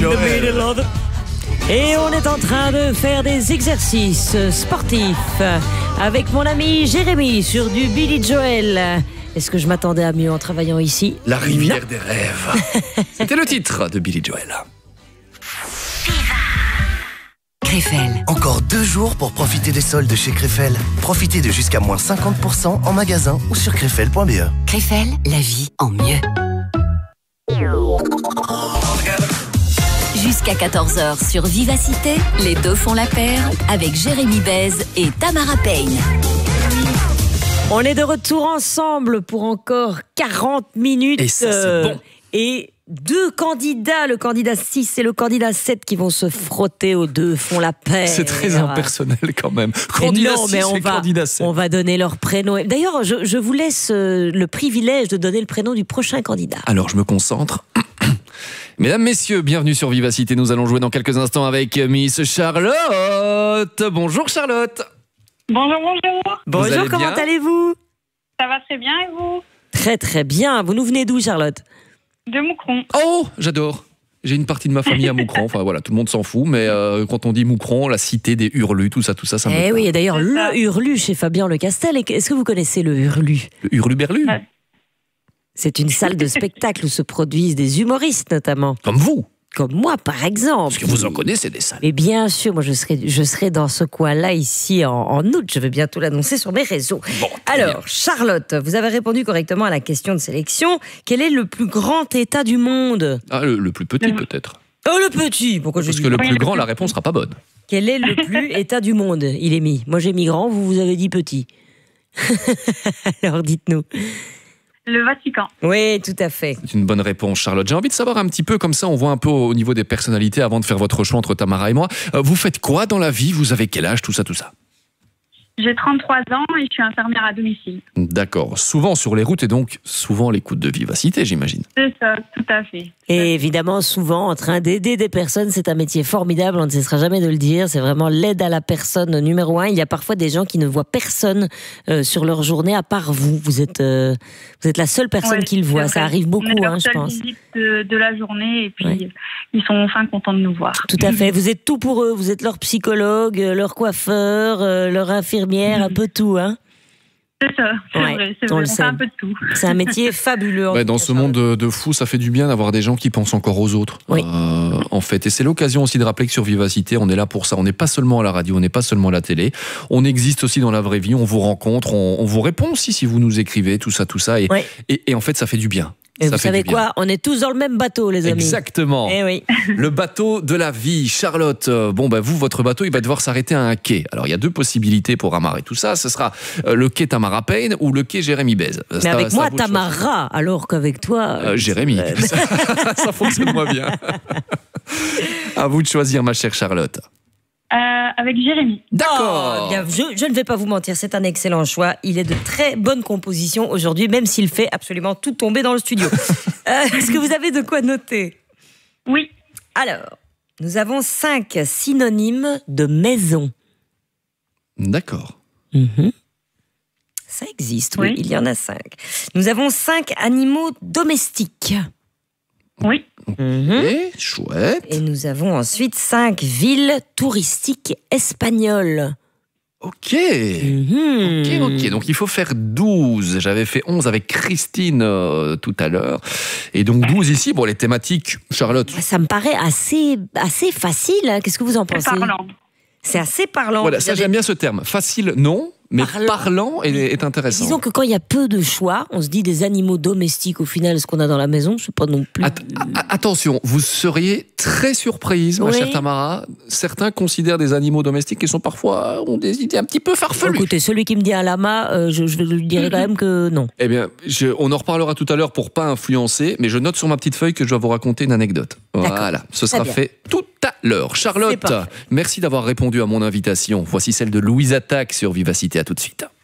Joel. Et on est en train de faire des exercices sportifs avec mon ami Jérémy sur du Billy Joel. Est-ce que je m'attendais à mieux en travaillant ici? La rivière des rêves. C'était le titre de Billy Joel. Krefel. Encore 2 jours pour profiter des soldes chez Krefel. Profitez de jusqu'à moins 50% en magasin ou sur krefel.be. Krefel, la vie en mieux. Jusqu'à 14h sur Vivacité, les deux font la paire avec Jérémy Bèze et Tamara Payne. On est de retour ensemble pour encore 40 minutes. Et ça, c'est bon. Et 2 candidats, le candidat 6 et le candidat 7 qui vont se frotter aux deux font la paire. C'est très impersonnel quand même. Mais Candidat non, 6 mais et candidat 7. on va donner leur prénom. D'ailleurs, je vous laisse le privilège de donner le prénom du prochain candidat. Alors, je me concentre. Mesdames, messieurs, bienvenue sur Vivacité. Nous allons jouer dans quelques instants avec Miss Charlotte. Bonjour Charlotte. Bonjour, bonjour. Bonjour, allez comment bien allez-vous? Ça va très bien et vous? Très très bien. Vous nous venez d'où, Charlotte? De Moucron. Oh, j'adore. J'ai une partie de ma famille à Moucron. Enfin voilà, tout le monde s'en fout, mais quand on dit Moucron, la cité des Hurlus, tout ça ça me Eh parle. oui, et d'ailleurs, C'est ça. le Hurlu chez Fabien Lecastel. Est-ce que vous connaissez le Hurlu? Le Hurluberlu, Ouais. C'est une salle de spectacle où se produisent des humoristes, notamment. comme vous. Comme moi, par exemple. Parce que vous en connaissez des salles. Mais bien sûr, moi je serai dans ce coin-là ici en août. Je vais bientôt l'annoncer sur mes réseaux. Bon, très Alors, Charlotte, vous avez répondu correctement à la question de sélection. Quel est le plus grand État du monde? Ah, le plus petit peut-être. Oh, le petit. Pourquoi je Parce dis que le Oui, plus le grand, plus la réponse sera pas bonne. Quel est le plus État du monde? Il est mis. Moi j'ai mis grand, vous avez dit petit. Alors dites-nous. Le Vatican. Oui, tout à fait. C'est une bonne réponse, Charlotte. J'ai envie de savoir un petit peu, comme ça, on voit un peu au niveau des personnalités avant de faire votre choix entre Tamara et moi. Vous faites quoi dans la vie? Vous avez quel âge? Tout ça. J'ai 33 ans et je suis infirmière à domicile. D'accord. Souvent sur les routes et donc souvent l'écoute de Vivacité, j'imagine. C'est ça, tout à fait. Et évidemment, souvent en train d'aider des personnes, c'est un métier formidable, on ne cessera jamais de le dire, c'est vraiment l'aide à la personne numéro 1. Il y a parfois des gens qui ne voient personne sur leur journée à part vous. Vous êtes la seule personne Ouais, qui le voit, c'est ça vrai. arrive beaucoup, On est leur je seule pense. visite de la journée et puis Ouais. ils sont enfin contents de nous voir. Tout à fait, vous êtes tout pour eux, vous êtes leur psychologue, leur coiffeur, leur infirmière, un peu tout, hein. C'est ça, c'est Ouais, vrai, c'est on vrai. le On sait. fait un peu de tout. C'est un métier fabuleux. en Ouais, tout dans cas, ce monde de fous, ça fait du bien d'avoir des gens qui pensent encore aux autres. Oui. En fait, et c'est l'occasion aussi de rappeler que sur Vivacité, on est là pour ça. On n'est pas seulement à la radio, on n'est pas seulement à la télé. On existe aussi dans la vraie vie. On vous rencontre, on vous répond aussi si vous nous écrivez, tout ça. Et, Ouais. et en fait, ça fait du bien. Et Ça vous fait savez du bien. quoi? On est tous dans le même bateau, les amis. Exactement. Eh oui. Le bateau de la vie. Charlotte, vous, votre bateau, il va devoir s'arrêter à un quai. Alors, il y a 2 possibilités pour amarrer tout ça. Ce sera le quai Tamara Payne ou le quai Jérémy Bèze. Mais C'est à- avec c'est à moi, vous de choisir. Tamara, alors qu'avec toi... Jérémy. Ça fonctionne moins bien. À vous de choisir, ma chère Charlotte. Avec Jérémy. D'accord. Oh, bien, je ne vais pas vous mentir, c'est un excellent choix. Il est de très bonne composition aujourd'hui, même s'il fait absolument tout tomber dans le studio. Est-ce que vous avez de quoi noter? Oui, Alors, nous avons 5 synonymes de maison. D'accord. Ça existe, oui, Oui. il y en a 5. Nous avons 5 animaux domestiques. oui, Et chouette. Et nous avons ensuite 5 villes touristiques espagnoles. Ok. Ok. Donc il faut faire 12. J'avais fait 11 avec Christine tout à l'heure. Et donc 12 ici. Bon, les thématiques, Charlotte. Ça me paraît assez facile, hein. Qu'est-ce que vous en c'est pensez? parlant. C'est assez parlant. Voilà, Vous ça avez- j'aime bien ce terme. Facile, non, mais Parlant. parlant est intéressant. Disons que quand il y a peu de choix, on se dit des animaux domestiques, au final, ce qu'on a dans la maison, c'est pas non plus... Attention, vous seriez très surprise, ma Oui. chère Tamara. Certains considèrent des animaux domestiques qui sont parfois ont des idées un petit peu farfelues. Écoutez, celui qui me dit un lama, je lui dirais quand même que non. Eh bien, on en reparlera tout à l'heure pour pas influencer, mais je note sur ma petite feuille que je dois vous raconter une anecdote. Voilà, ce sera bien. fait tout à l'heure. C'est Charlotte, parfait. merci d'avoir répondu à mon invitation. Voici celle de Louise Attaque sur Vivacité. À tout de suite.